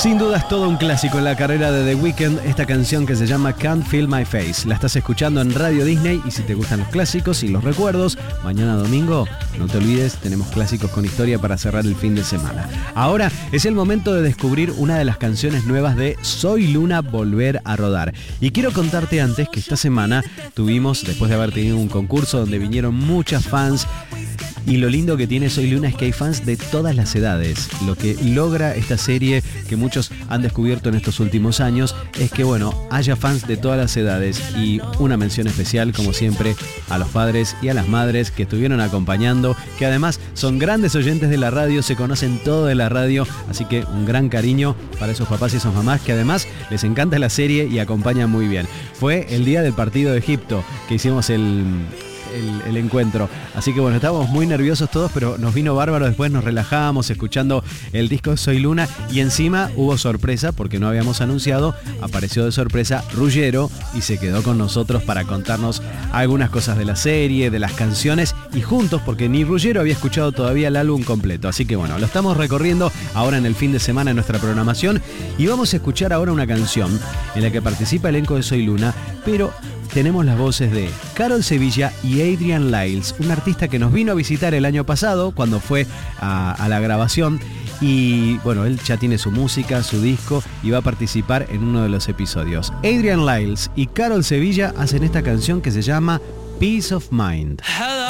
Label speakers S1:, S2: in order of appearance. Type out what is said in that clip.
S1: Sin duda es todo un clásico en la carrera de The Weeknd, esta canción que se llama Can't Feel My Face. La estás escuchando en Radio Disney y si te gustan los clásicos y los recuerdos, mañana domingo, no te olvides, tenemos clásicos con historia para cerrar el fin de semana. Ahora es el momento de descubrir una de las canciones nuevas de Soy Luna Volver a Rodar. Y quiero contarte antes que esta semana tuvimos, después de haber tenido un concurso donde vinieron muchas fans, y lo lindo que tiene Soy Luna es que hay fans de todas las edades. Lo que logra esta serie, que muchos han descubierto en estos últimos años, es que, bueno, haya fans de todas las edades. Y una mención especial, como siempre, a los padres y a las madres que estuvieron acompañando, que además son grandes oyentes de la radio, se conocen todo de la radio, así que un gran cariño para esos papás y esas mamás que además les encanta la serie y acompañan muy bien. Fue el día del partido de Egipto que hicimos el encuentro. Así que bueno, estábamos muy nerviosos todos, pero nos vino bárbaro. Después nos relajamos escuchando el disco de Soy Luna y encima hubo sorpresa porque no habíamos anunciado. Apareció de sorpresa Ruggiero y se quedó con nosotros para contarnos algunas cosas de la serie, de las canciones y juntos, porque ni Ruggiero había escuchado todavía el álbum completo. Así que bueno, lo estamos recorriendo ahora en el fin de semana en nuestra programación y vamos a escuchar ahora una canción en la que participa el elenco de Soy Luna, pero tenemos las voces de Carol Sevilla y Adrian Lyles, un artista que nos vino a visitar el año pasado cuando fue a la grabación y bueno, él ya tiene su música, su disco y va a participar en uno de los episodios. Adrian Lyles y Carol Sevilla hacen esta canción que se llama Peace of Mind.
S2: Hello.